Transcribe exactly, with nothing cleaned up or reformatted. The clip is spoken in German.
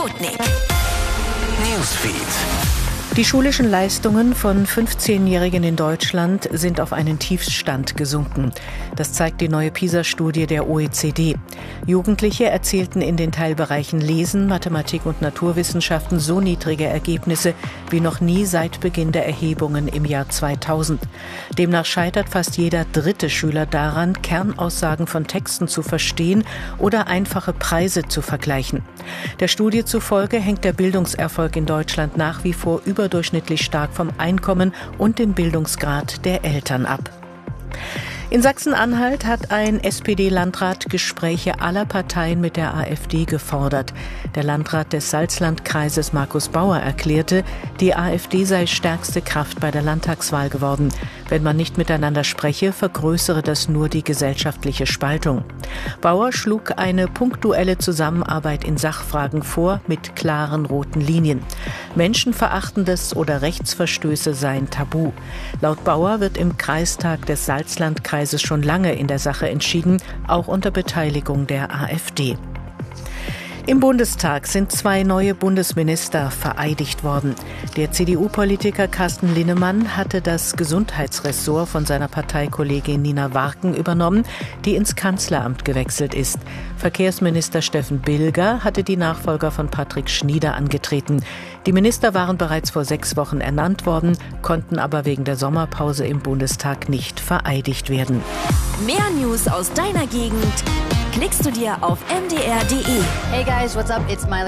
Sputnik Newsfeed. Die schulischen Leistungen von fünfzehnjährigen in Deutschland sind auf einen Tiefstand gesunken. Das zeigt die neue PISA-Studie der O E C D. Jugendliche erzielten in den Teilbereichen Lesen, Mathematik und Naturwissenschaften so niedrige Ergebnisse wie noch nie seit Beginn der Erhebungen im Jahr zweitausend. Demnach scheitert fast jeder dritte Schüler daran, Kernaussagen von Texten zu verstehen oder einfache Preise zu vergleichen. Der Studie zufolge hängt der Bildungserfolg in Deutschland nach wie vor überdurchschnittlich stark vom Einkommen und dem Bildungsgrad der Eltern ab. In Sachsen-Anhalt hat ein S P D-Landrat Gespräche aller Parteien mit der AfD gefordert. Der Landrat des Salzlandkreises Markus Bauer erklärte, die AfD sei stärkste Kraft bei der Landtagswahl geworden. Wenn man nicht miteinander spreche, vergrößere das nur die gesellschaftliche Spaltung. Bauer schlug eine punktuelle Zusammenarbeit in Sachfragen vor mit klaren roten Linien. Menschenverachtendes oder Rechtsverstöße seien tabu. Laut Bauer wird im Kreistag des Salzlandkreises schon lange in der Sache entschieden, auch unter Beteiligung der AfD. Im Bundestag sind zwei neue Bundesminister vereidigt worden. Der C D U-Politiker Carsten Linnemann hatte das Gesundheitsressort von seiner Parteikollegin Nina Warken übernommen, die ins Kanzleramt gewechselt ist. Verkehrsminister Steffen Bilger hatte die Nachfolger von Patrick Schnieder angetreten. Die Minister waren bereits vor sechs Wochen ernannt worden, konnten aber wegen der Sommerpause im Bundestag nicht vereidigt werden. Mehr News aus deiner Gegend klickst du dir auf m d r punkt d e. Hey guys, what's up? It's Miley